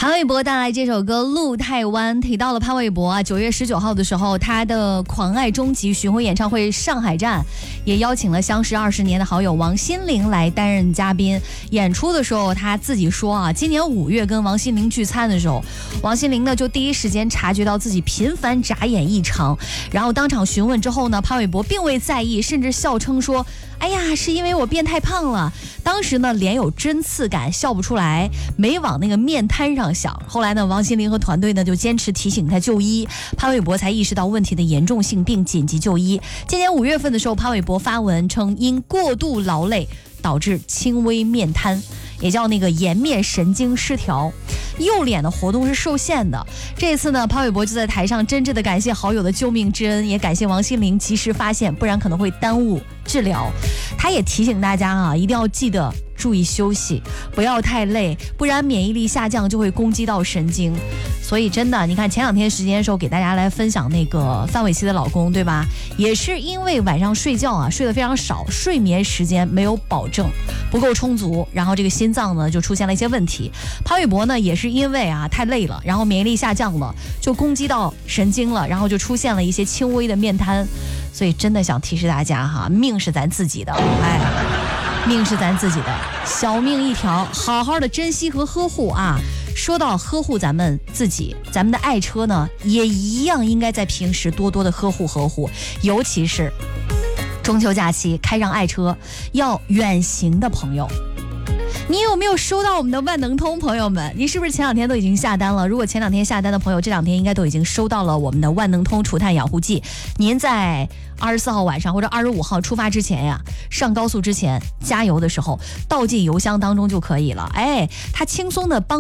潘玮柏带来这首歌《路太弯》，提到了潘玮柏啊，9月19号的时候，他的《狂爱终极》巡回演唱会上海站，也邀请了相识20年的好友王心凌来担任嘉宾。演出的时候，他自己说啊，今年5月跟王心凌聚餐的时候，王心凌呢就第一时间察觉到自己频繁眨眼异常，然后当场询问之后呢，潘玮柏并未在意，甚至笑称说：“哎呀，是因为我变太胖了。”当时呢，脸有针刺感，笑不出来，没往那个面瘫上想。后来呢，王心凌和团队呢就坚持提醒他就医，潘玮柏才意识到问题的严重性，并紧急就医。今年5月份的时候，潘玮柏发文称因过度劳累导致轻微面瘫，也叫那个颜面神经失调，右脸的活动是受限的。这次呢，潘玮柏就在台上真挚的感谢好友的救命之恩，也感谢王心凌及时发现，不然可能会耽误治疗。他也提醒大家啊，一定要记得注意休息，不要太累，不然免疫力下降就会攻击到神经。所以真的，你看前2天时间的时候给大家来分享那个范玮琪的老公，对吧？也是因为晚上睡觉啊睡得非常少，睡眠时间没有保证，不够充足，然后这个心脏呢就出现了一些问题。潘玮柏呢也是因为啊太累了，然后免疫力下降了，就攻击到神经了，然后就出现了一些轻微的面瘫。所以真的想提示大家哈，命是咱自己的，命是咱自己的，小命一条，好好的珍惜和呵护啊。说到呵护咱们自己，咱们的爱车呢也一样应该在平时多多的呵护，尤其是中秋假期开上爱车要远行的朋友。你有没有收到我们的万能通，朋友们？你是不是前2天都已经下单了？如果前2天下单的朋友，这2天应该都已经收到了我们的万能通除碳养护剂。您在24号晚上或者25号出发之前呀，上高速之前加油的时候倒进油箱当中就可以了。它轻松的帮